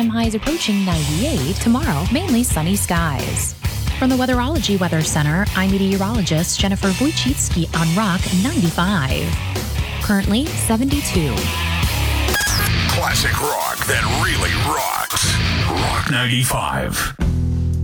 daytime highs approaching 98. Tomorrow, mainly sunny skies. From the Weatherology Weather Center, I'm meteorologist Jennifer Wojcicki on Rock 95. Currently 72. Classic rock that really rocks. Rock 95.